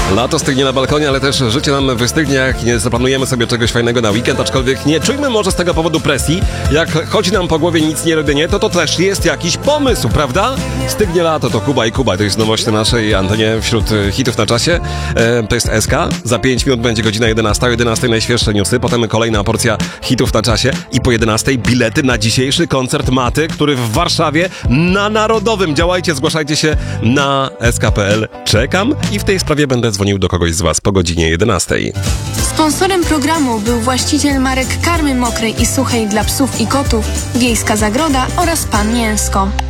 Lato stygnie na balkonie, ale też życie nam wystygnie, jak nie zaplanujemy sobie czegoś fajnego na weekend, aczkolwiek nie czujmy może z tego powodu presji. Jak chodzi nam po głowie nic nie robienie, to też jest jakiś pomysł, prawda? Stygnie lato, to Kuba i Kuba, to jest nowość na naszej antenie wśród hitów na czasie. To jest SK, za 5 minut będzie godzina 11, o 11 najświeższe newsy, potem kolejna porcja hitów na czasie i po 11 bilety na dzisiejszy koncert Maty, który w Warszawie na Narodowym. Działajcie, zgłaszajcie się na sk.pl. Czekam i w tej sprawie będę dzwonił do kogoś z was po godzinie 11. Sponsorem programu był właściciel marek karmy mokrej i suchej dla psów i kotów, Wiejska Zagroda oraz Pan Mięsko.